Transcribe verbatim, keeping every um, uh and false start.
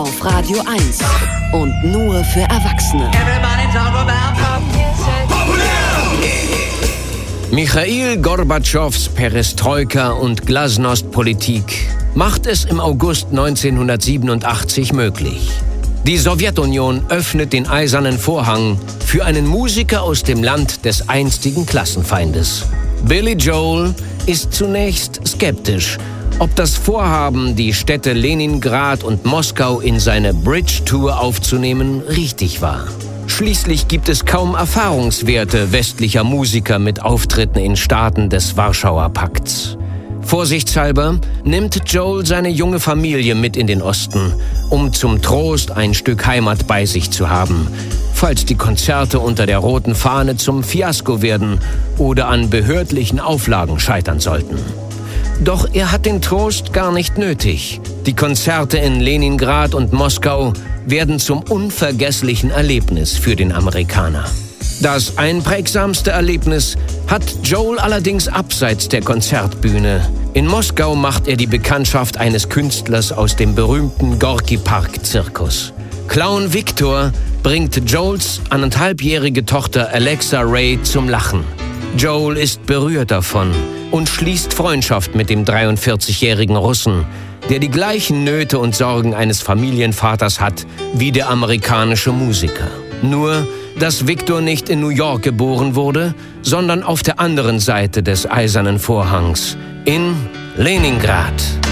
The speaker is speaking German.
Auf Radio eins und nur für Erwachsene. Michail Gorbatschows Perestroika- und Glasnost-Politik macht es im August neunzehnhundertsiebenundachtzig möglich. Die Sowjetunion öffnet den eisernen Vorhang für einen Musiker aus dem Land des einstigen Klassenfeindes. Billy Joel ist zunächst skeptisch, ob das Vorhaben, die Städte Leningrad und Moskau in seine Bridge-Tour aufzunehmen, richtig war. Schließlich gibt es kaum Erfahrungswerte westlicher Musiker mit Auftritten in Staaten des Warschauer Pakts. Vorsichtshalber nimmt Joel seine junge Familie mit in den Osten, um zum Trost ein Stück Heimat bei sich zu haben, falls die Konzerte unter der roten Fahne zum Fiasko werden oder an behördlichen Auflagen scheitern sollten. Doch er hat den Trost gar nicht nötig. Die Konzerte in Leningrad und Moskau werden zum unvergesslichen Erlebnis für den Amerikaner. Das einprägsamste Erlebnis hat Joel allerdings abseits der Konzertbühne. In Moskau macht er die Bekanntschaft eines Künstlers aus dem berühmten Gorki-Park-Zirkus. Clown Victor bringt Joels anderthalbjährige Tochter Alexa Ray zum Lachen. Joel ist berührt davon und schließt Freundschaft mit dem dreiundvierzigjährigen Russen, der die gleichen Nöte und Sorgen eines Familienvaters hat wie der amerikanische Musiker. Nur, dass Victor nicht in New York geboren wurde, sondern auf der anderen Seite des Eisernen Vorhangs, in Leningrad.